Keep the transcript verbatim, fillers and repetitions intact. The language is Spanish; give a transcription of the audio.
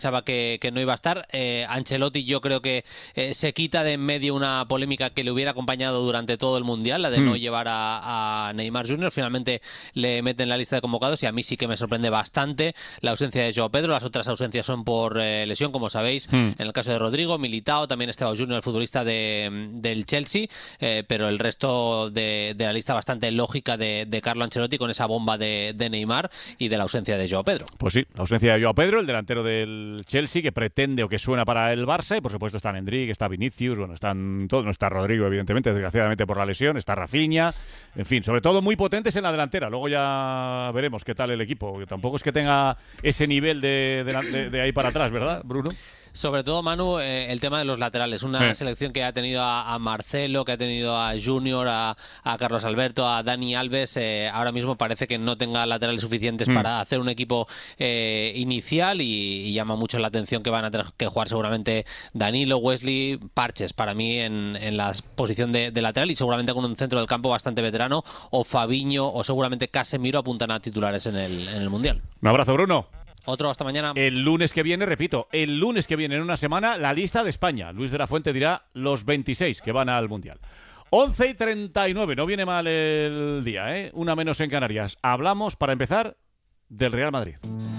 pensaba que, que no iba a estar. Eh, Ancelotti yo creo que eh, se quita de en medio una polémica que le hubiera acompañado durante todo el Mundial, la de mm. no llevar a, a Neymar junior Finalmente le meten en la lista de convocados y a mí sí que me sorprende bastante la ausencia de Joao Pedro. Las otras ausencias son por eh, lesión, como sabéis, mm. en el caso de Rodrigo, Militao, también Estevao junior, el futbolista de, del Chelsea, eh, pero el resto de, de la lista bastante lógica de, de Carlo Ancelotti con esa bomba de, de Neymar y de la ausencia de Joao Pedro. Pues sí, la ausencia de Joao Pedro, el delantero del Chelsea, que pretende o que suena para el Barça, y por supuesto están Endrick, está Vinicius, bueno, están todos, no está Rodrigo evidentemente, desgraciadamente por la lesión, está Rafinha, en fin, sobre todo muy potentes en la delantera. Luego ya veremos qué tal el equipo, que tampoco es que tenga ese nivel de, de, de, de ahí para atrás, ¿verdad, Bruno? Sobre todo, Manu, eh, el tema de los laterales. Una eh. selección que ha tenido a, a Marcelo, que ha tenido a Junior, a, a Carlos Alberto, a Dani Alves. Eh, ahora mismo parece que no tenga laterales suficientes mm. para hacer un equipo eh, inicial y, y llama mucho la atención que van a tener que jugar seguramente Danilo, Wesley, Parches, para mí, en, en la posición de, de lateral y seguramente con un centro del campo bastante veterano, o Fabinho o seguramente Casemiro apuntan a titulares en el, en el Mundial. Un abrazo, Bruno. Otro, hasta mañana. El lunes que viene, repito, el lunes que viene en una semana, la lista de España. Luis de la Fuente dirá los veintiséis que van al Mundial. once y treinta y nueve, no viene mal el día, ¿eh? Una menos en Canarias. Hablamos, para empezar, del Real Madrid.